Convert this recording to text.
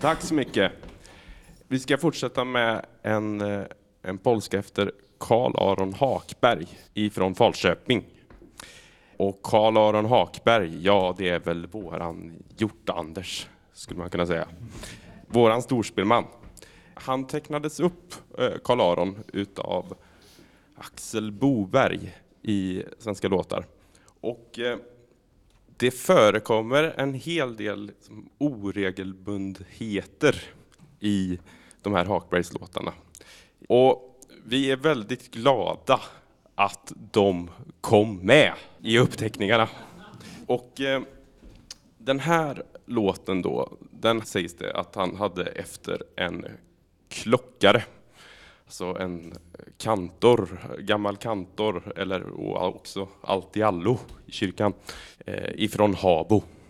Tack så mycket. Vi ska fortsätta med en polska efter Carl Aron Hakberg ifrån Falköping. Och Carl Aron Hakberg, ja, det är väl våran Hjort-Anders, skulle man kunna säga. Våran storspelman. Han tecknades upp, Carl Aron, utav Axel Boberg i Svenska låtar. Och det förekommer en hel del oregelbundheter i de här Hakbergs låtarna. Och vi är väldigt glada att de kom med i uppteckningarna. Och den här låten då, den sägs det att han hade efter en klockare. Alltså en kantor, gammal kantor, eller också allt i allo i kyrkan, ifrån Habo.